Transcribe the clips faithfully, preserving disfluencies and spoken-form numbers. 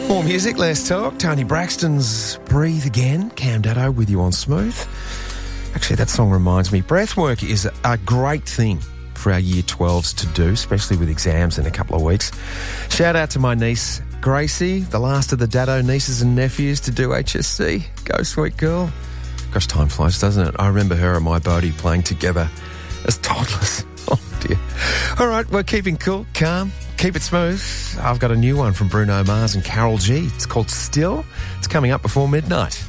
More music, less talk. Tony Braxton's Breathe Again. Cam Daddo with you on Smooth. Actually, that song reminds me, breathwork is a great thing for our Year twelves to do, especially with exams in a couple of weeks. Shout out to my niece, Gracie, the last of the Daddo nieces and nephews to do H S C. Go, sweet girl. Gosh, time flies, doesn't it? I remember her and my Bodie playing together as toddlers. Oh, dear. All right, we're keeping cool, calm, keep it smooth. I've got a new one from Bruno Mars and Carol G. It's called Still. It's coming up before midnight.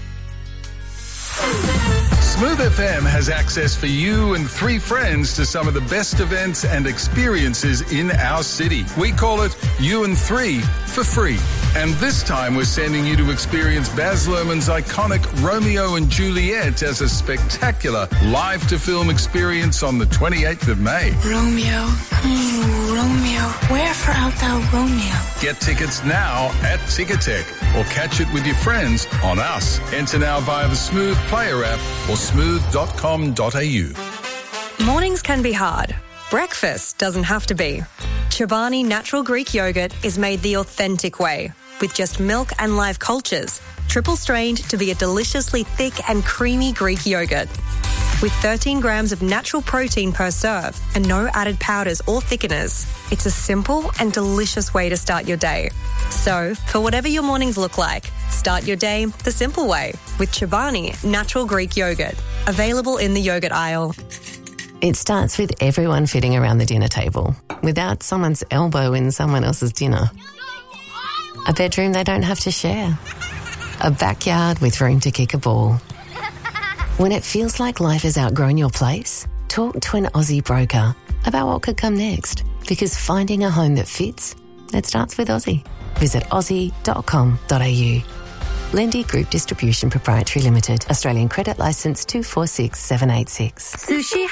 Smooth F M has access for you and three friends to some of the best events and experiences in our city. We call it You and Three for free. And this time we're sending you to experience Baz Luhrmann's iconic Romeo and Juliet as a spectacular live-to-film experience on the twenty-eighth of May. Romeo, mm, Romeo, wherefore art thou Romeo? Get tickets now at Ticketek or catch it with your friends on us. Enter now via the Smooth Player app or smooth dot com dot a u. Mornings can be hard. Breakfast doesn't have to be. Chobani Natural Greek Yogurt is made the authentic way, with just milk and live cultures, triple strained to be a deliciously thick and creamy Greek yogurt. With thirteen grams of natural protein per serve and no added powders or thickeners, it's a simple and delicious way to start your day. So, for whatever your mornings look like, start your day the simple way with Chobani Natural Greek Yogurt, available in the yogurt aisle. It starts with everyone fitting around the dinner table, without someone's elbow in someone else's dinner. A bedroom they don't have to share. A backyard with room to kick a ball. When it feels like life has outgrown your place, talk to an Aussie broker about what could come next, because finding a home that fits, it starts with Aussie. Visit aussie dot com dot a u. Lendi Group Distribution Proprietary Limited. Australian Credit Licence two four six seven eight six. Sushi